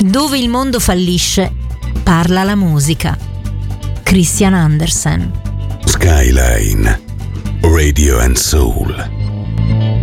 Dove il mondo fallisce, parla la musica. Christian Andersen. Skyline, Radio and Soul.